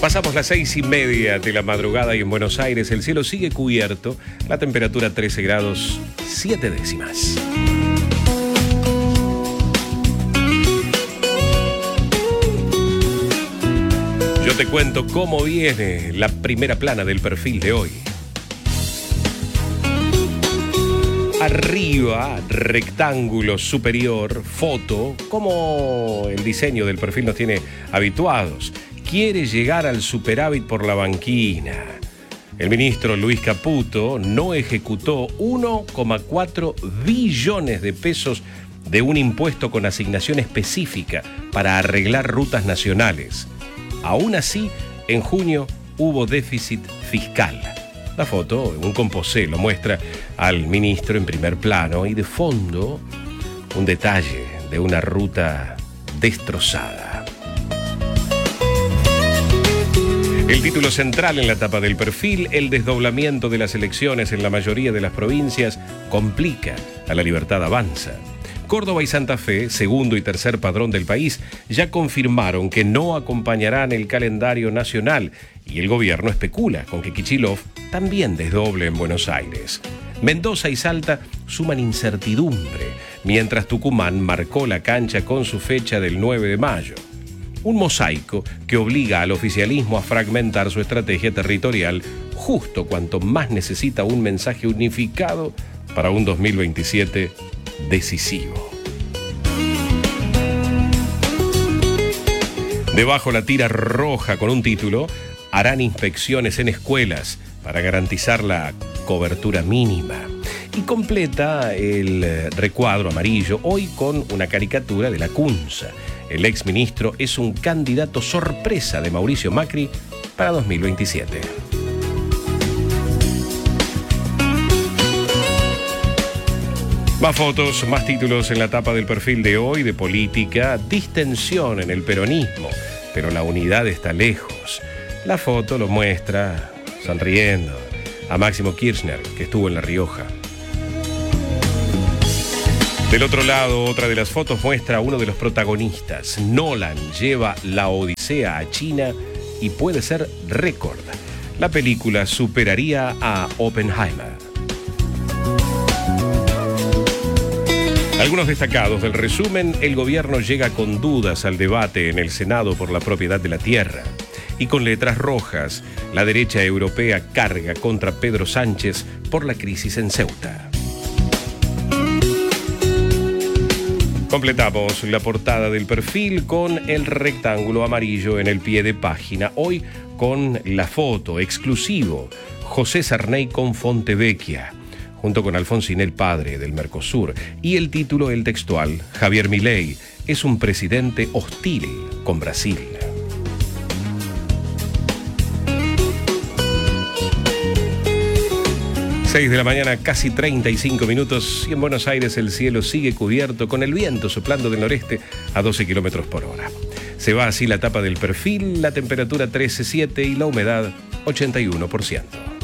Pasamos las 6:30 de la madrugada y en Buenos Aires el cielo sigue cubierto, la temperatura 13 grados 7 décimas. Yo te cuento cómo viene la primera plana del perfil de hoy. Arriba, rectángulo superior, foto, como el diseño del perfil nos tiene habituados. Quiere llegar al superávit por la banquina. El ministro Luis Caputo no ejecutó 1,4 billones de pesos de un impuesto con asignación específica para arreglar rutas nacionales. Aún así, en junio hubo déficit fiscal. La foto, un composé, lo muestra al ministro en primer plano y de fondo un detalle de una ruta destrozada. El título central en la tapa del perfil: el desdoblamiento de las elecciones en la mayoría de las provincias complica a La Libertad Avanza. Córdoba y Santa Fe, segundo y tercer padrón del país, ya confirmaron que no acompañarán el calendario nacional y el gobierno especula con que Kicillof también desdoble en Buenos Aires. Mendoza y Salta suman incertidumbre, mientras Tucumán marcó la cancha con su fecha del 9 de mayo. Un mosaico que obliga al oficialismo a fragmentar su estrategia territorial justo cuanto más necesita un mensaje unificado para un 2027 decisivo. Debajo la tira roja con un título: harán inspecciones en escuelas para garantizar la cobertura mínima. Y completa el recuadro amarillo hoy con una caricatura de Lacunza. El exministro es un candidato sorpresa de Mauricio Macri para 2027. Más fotos, más títulos en la tapa del perfil de hoy. De política: distensión en el peronismo, pero la unidad está lejos. La foto lo muestra sonriendo a Máximo Kirchner, que estuvo en La Rioja. Del otro lado, otra de las fotos muestra a uno de los protagonistas. Nolan lleva La Odisea a China y puede ser récord. La película superaría a Oppenheimer. Algunos destacados del resumen: el gobierno llega con dudas al debate en el Senado por la propiedad de la tierra. Y con letras rojas, la derecha europea carga contra Pedro Sánchez por la crisis en Ceuta. Completamos la portada del perfil con el rectángulo amarillo en el pie de página. Hoy con la foto exclusivo: José Sarney con Fontevecchia, junto con Alfonsín, el padre del Mercosur. Y el título, el textual: Javier Milei es un presidente hostil con Brasil. Seis de la mañana, casi 35 minutos, y en Buenos Aires el cielo sigue cubierto con el viento soplando del noreste a 12 kilómetros por hora. Se va así la tapa del perfil, la temperatura 13,7 y la humedad 81%.